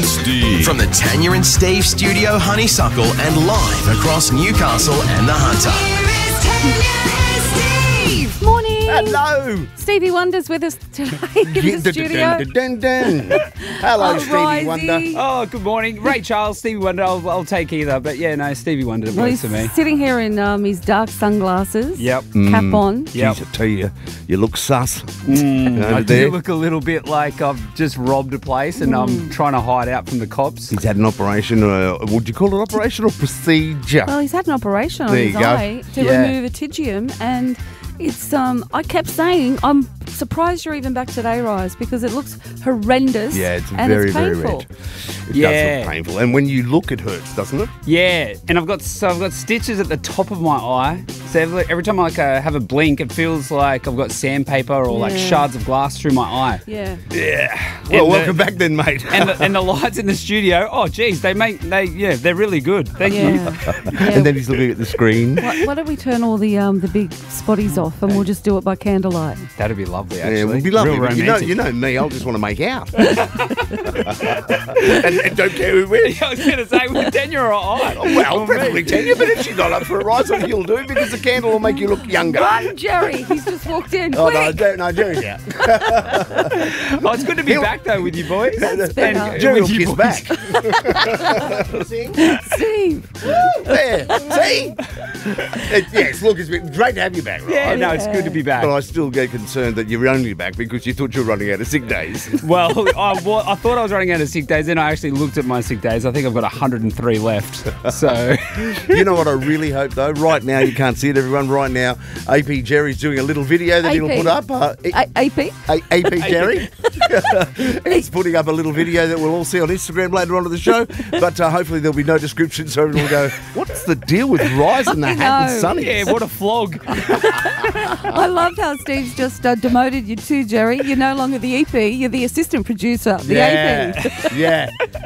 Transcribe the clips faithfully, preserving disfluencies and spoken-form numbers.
and Steve. From the Tanya and Steve studio, Honeysuckle, and live across Newcastle and the Hunter. Here is Tanya and Steve. Morning. Hello. Stevie Wonder's with us today in the studio. Dun, dun, dun, dun. Hello, Oh, Stevie Risey. Wonder. Oh, good morning. Ray Charles, Stevie Wonder, I'll, I'll take either. But yeah, no, Stevie Wonder Well, works he's for me. sitting here in um, his dark sunglasses. Yep. Cap on. Yep. Geez, I tell you, you look sus. Mm, Over I there. do look a little bit like I've just robbed a place and I'm trying to hide out from the cops. He's had an operation, uh, would you call it an operation or procedure? Well, he's had an operation on There his you go. eye to Yeah. remove a pterygium, and it's um. I kept saying, I'm surprised you're even back today, Rise, because it looks horrendous. Yeah, it's and very, it's very painful. red. It Yeah. does look painful. And when you look, it hurts, doesn't it? Yeah, and I've got so I've got stitches at the top of my eye. So every, every time I like, uh, have a blink, it feels like I've got sandpaper or like Yeah. shards of glass through my eye. Yeah. Yeah. Well, And welcome the- back then, mate. And the, and the lights in the studio, oh geez, they make they yeah they're really good. Thank you. Yeah. yeah. And then he's looking at the screen. why, why don't we turn all the um the big spotties off and we'll just do it by candlelight? That'd be lovely. Actually, Yeah, it would be lovely. Real But you know, romantic. you know me, I'll just want to make out. and, and don't care who wins. I was going to say, with Tanya or I? Well, preferably Tanya, but if she's not up for a rise, I think you'll do because the candle will make you look younger. Run, Jerry! He's just walked in. Oh, no, Quick! Jerry- no, Jerry's out. Oh, it's good to be He'll- back though with you boys. That's better. And, uh, Jerry will with you kiss boys. back. Steve! There, see? It, yes, look, it's been great to have you back, right? Yeah, no, it's good to be back. But I still get concerned that you're only back because you thought you were running out of sick days. Well, I, well, I thought I was running out of sick days, then I actually looked at my sick days. I think I've got one hundred and three left. So, You know what I really hope, though? Right now, you can't see it, everyone. Right now, A P Jerry's doing a little video that A P. he'll put up. Uh, A- AP? A- AP Jerry. He's putting up a little video that we'll all see on Instagram later on in the show. But uh, hopefully there'll be no description, so everyone will go, what's the deal with Rise and the I Hat and know. Sunny? yeah, what a flog. I love how Steve's just uh, demoted you too, Jerry. You're no longer the E P, you're the assistant producer, the A P. yeah.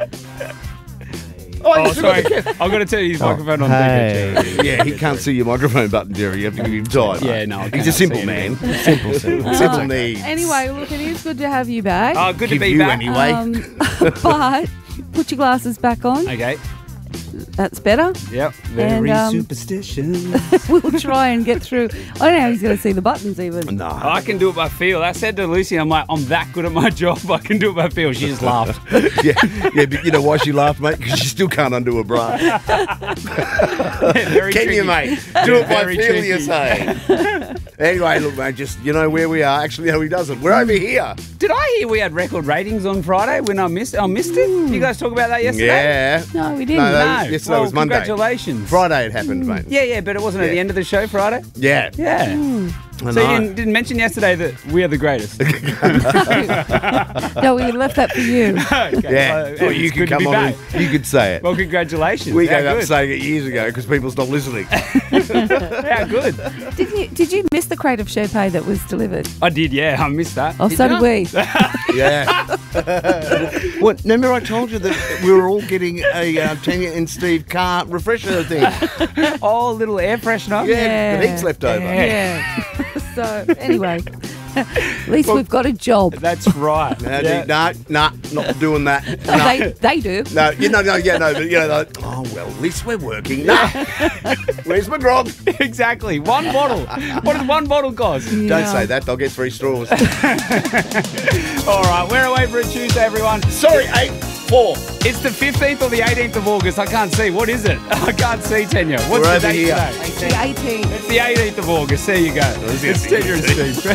Oh, you sorry. still got I've got to turn his microphone on. Hey. Thank you, Jerry. Yeah, he can't see your microphone button, Jerry. You have to give him time. Yeah, no, I He's cannot a simple see man. anything. Simple, simple, simple needs. Anyway, look, it is good to have you back. Oh, good to Give be you back. anyway. Um, but put your glasses back on. Okay. That's better. Yep. Very And, um, superstitious. We'll try and get through. I don't know how he's going to see the buttons even. No. I can do it by feel. I said to Lucy, I'm like, I'm that good at my job. I can do it by feel. She just laughed. yeah, yeah, but you know why she laughed, mate? Because she still can't undo a bra. Very Can tricky. you, mate? Do it by Very feel, you tricky. say. Anyway, look, mate, just, you know where we are. Actually, no, he doesn't. We're over here. Did I hear we had record ratings on Friday when I missed I missed it? You guys talk about that yesterday? Yeah. No, we didn't. No, that- No. yesterday well, was Monday. Congratulations. Friday it happened, mate. Yeah, yeah, but it wasn't at Yeah. the end of the show Friday? Yeah. Yeah. I So you know. didn't, didn't mention yesterday that we are the greatest. No, we left that for you. Okay. Yeah. Well, Well, it's you good could to be come on back. and you could say it. Well, congratulations. we How gave up good. saying it years ago because people stopped listening. How good. Did you Did you miss the crate of Sherpay that was delivered? I did, yeah. I missed that. Oh, so did we. Yeah. What? Remember I told you that we were all getting a uh, Tanya and Steve car refresher thing? Yeah, Oh, a little air freshener. Yeah. the heat's left over. Yeah. Yeah. So anyway, at least we've got a job. That's right. No, Yeah. no, no, not doing that. No. They They do. No, you know, no, yeah, no, but you know, like, oh well, at least we're working. No, where's my grog? Exactly. One bottle. What does one bottle cost? Don't Yeah. say that; they'll get three straws. All right, we're away for a Tuesday, everyone. Sorry, eight four. It's the fifteenth or the eighteenth of August. I can't see. What is it? I can't see, Tanya. What's We're the over date here. today? The eighteen. It's the eighteenth of August. There you go. It's Tanya and Steve.